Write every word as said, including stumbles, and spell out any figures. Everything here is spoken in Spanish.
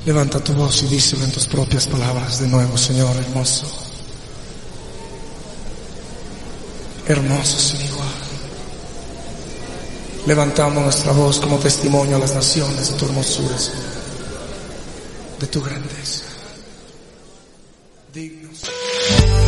Levanta tu voz y díselo en tus propias palabras de nuevo, Señor hermoso. Hermoso sin igual. Levantamos nuestra voz como testimonio a las naciones de tu hermosura, Señor, de tu grandeza. Digno.